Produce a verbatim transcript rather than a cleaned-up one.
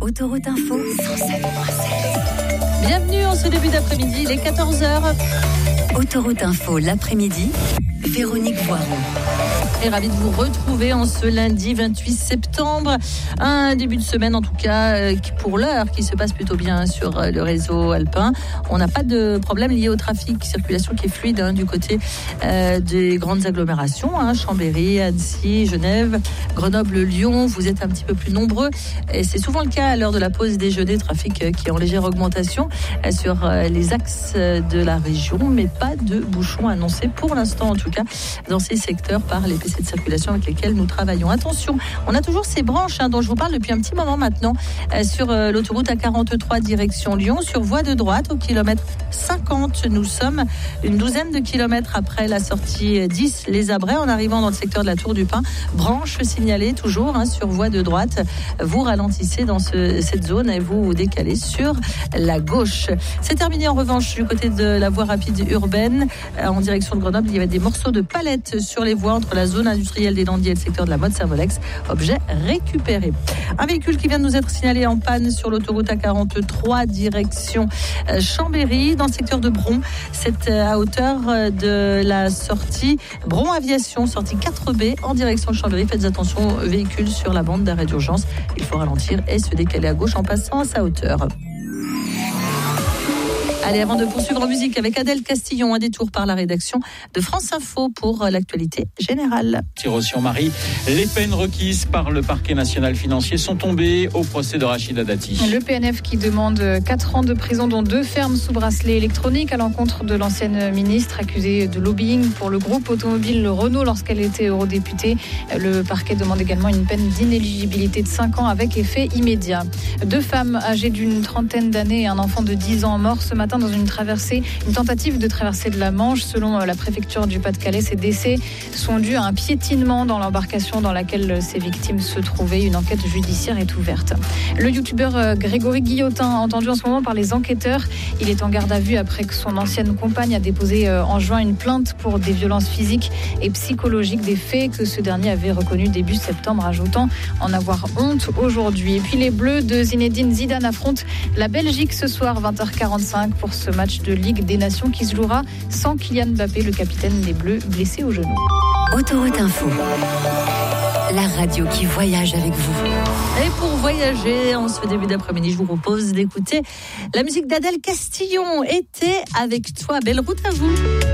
Autoroute Info cent sept point sept. Bienvenue en ce début d'après-midi, il est quatorze heures. Autoroute Info l'après-midi, Véronique Voiron. Et ravi de vous retrouver en ce lundi vingt-huit septembre. Un début de semaine en tout cas, euh, qui pour l'heure, qui se passe plutôt bien sur euh, le réseau alpin. On n'a pas de problème lié au trafic, circulation qui est fluide hein, du côté euh, des grandes agglomérations, hein, Chambéry, Annecy, Genève, Grenoble, Lyon. Vous êtes un petit peu plus nombreux et c'est souvent le cas à l'heure de la pause déjeuner. Trafic euh, qui est en légère augmentation euh, sur euh, les axes euh, de la région, mais pas de bouchons annoncés pour l'instant en tout cas dans ces secteurs par les P C de circulation avec lesquels nous travaillons. Attention, on a toujours ces branches hein, dont je vous parle depuis un petit moment maintenant euh, sur euh, l'autoroute A quarante-trois direction Lyon, sur voie de droite au kilomètre cinquante. Nous sommes une douzaine de kilomètres après la sortie dix Les Abrets en arrivant dans le secteur de la Tour du Pin. Branche signalée toujours hein, sur voie de droite. Vous ralentissez dans ce, cette zone et vous vous décalez sur la gauche. C'est terminé en revanche du côté de la voie rapide urbaine euh, en direction de Grenoble. Il y avait des morceaux de palettes sur les voies entre la zone industrielle des Landiers et le secteur de la mode Servolex. Objet récupéré. Un véhicule qui vient de nous être signalé en panne sur l'autoroute A quarante-trois direction Chambéry dans le secteur de Bron. C'est à hauteur de la sortie Bron Aviation, sortie quatre B en direction de Chambéry. Faites attention, véhicule sur la bande d'arrêt d'urgence. Il faut ralentir et se décaler à gauche en passant à sa hauteur. Allez, avant de poursuivre en musique avec Adèle Castillon, un détour par la rédaction de France Info pour l'actualité générale. Marie, les peines requises par le parquet national financier sont tombées au procès de Rachida Dati. Le P N F qui demande quatre ans de prison, dont deux fermes sous bracelet électronique à l'encontre de l'ancienne ministre accusée de lobbying pour le groupe automobile Renault lorsqu'elle était eurodéputée. Le parquet demande également une peine d'inéligibilité de cinq ans avec effet immédiat. Deux femmes âgées d'une trentaine d'années et un enfant de dix ans morts ce matin dans une traversée, une tentative de traversée de la Manche. Selon la préfecture du Pas-de-Calais, ces décès sont dus à un piétinement dans l'embarcation dans laquelle ces victimes se trouvaient. Une enquête judiciaire est ouverte. Le youtubeur Grégory Guillotin, entendu en ce moment par les enquêteurs, il est en garde à vue après que son ancienne compagne a déposé en juin une plainte pour des violences physiques et psychologiques, des faits que ce dernier avait reconnus début septembre, ajoutant en avoir honte aujourd'hui. Et puis les Bleus de Zinedine Zidane affrontent la Belgique ce soir vingt heures quarante-cinq pour ce match de Ligue des Nations qui se jouera sans Kylian Mbappé, le capitaine des Bleus, blessé au genou. Autoroute Info, la radio qui voyage avec vous. Et pour voyager en ce début d'après-midi, je vous propose d'écouter la musique d'Adèle Castillon. Été avec toi, belle route à vous.